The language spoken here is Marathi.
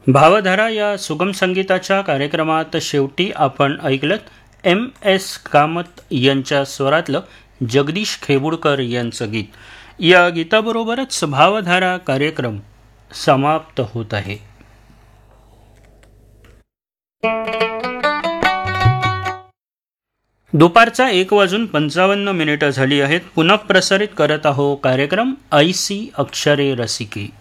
भावधारा या सुगम संगीताच्या कार्यक्रमात शेवटी आपण ऐकलत MS कामत यांच्या स्वरातलं जगदीश खेबुडकर यांचं गीत. या गीताबरोबरच भावधारा कार्यक्रम समाप्त होत आहे. दुपारचा 1:55 झाली आहेत. पुन्हा प्रसारित करत आहो कार्यक्रम ऐसी अक्षरे रसिके.